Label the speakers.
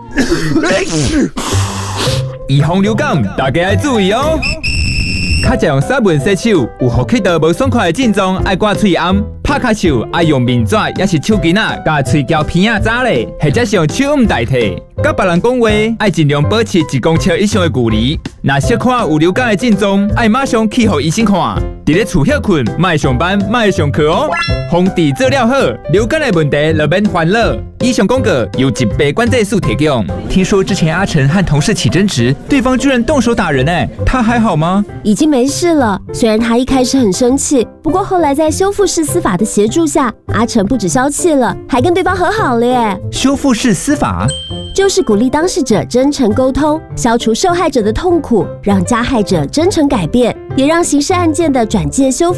Speaker 1: 预防流感，大家要注意哦。较常用沙文洗手，有呼吸道无爽快的症状，爱刮喙暗。拍咳嗽爱用面纸，也是手巾仔，甲喙胶片仔扎咧，或者是用手捂代替。甲别人讲话，爱尽量保持1公尺以上的距离。若小看有流感的症状，爱马上去互医生看。伫咧厝休困，莫上班，莫上课哦。防治做了好，流感的问题就免烦恼。以上广告由疾病管制署提供。听说之前阿成和同事起争执，对方居然动手打人他还好吗？
Speaker 2: 已经没事了。虽然他一开始很生气，不过后来在修复式司法的协助下，阿成不止消气了，还跟对方和好了耶。
Speaker 1: 修复式司法
Speaker 2: 就是鼓励当事者真诚沟通，消除受害者的痛苦，让加害者真诚改变，也让刑事案件的转介修复